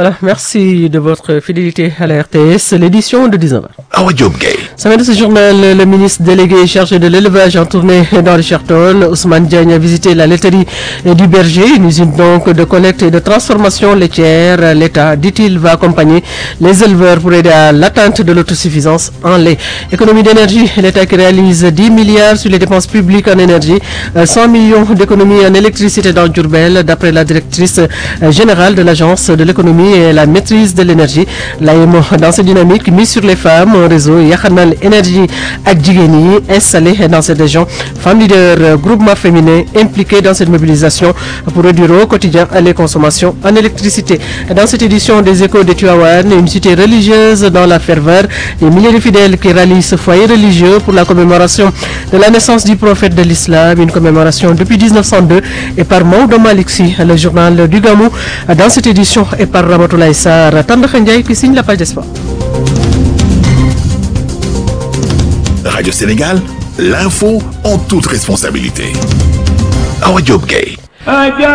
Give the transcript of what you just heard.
Voilà, merci de votre fidélité à la RTS, l'édition de 19h. Awa Diop Gueye. Sommet de ce journal, le ministre délégué chargé de l'élevage en tournée dans le Chertol, Ousmane Diagne, a visité la laiterie du Berger, une usine donc de collecte et de transformation laitière. L'État, dit-il, va accompagner les éleveurs pour aider à l'atteinte de l'autosuffisance en lait. Économie d'énergie, l'État qui réalise 10 milliards sur les dépenses publiques en énergie, 100 millions d'économies en électricité dans Diourbel, d'après la directrice générale de l'Agence de l'économie et la maîtrise de l'énergie. L'AEMO, dans cette dynamique, mise sur les femmes, un réseau Yakhanal Énergie ak Jigéen installé dans cette région. Femmes leaders, groupement féminin impliqués dans cette mobilisation pour réduire au quotidien les consommations en électricité. Dans cette édition des Échos de Tivaouane, une cité religieuse dans la ferveur, des milliers de fidèles qui rallient ce foyer religieux pour la commémoration de la naissance du prophète de l'islam, une commémoration depuis 1902 et par Maodo Malick Sy, le journal du Gamou. Dans cette édition et par Ramatoulaye Sarr, Tandakha Ndiaye qui signe la page des sports. Radio Sénégal, l'info en toute responsabilité. Awa Diop Gueye.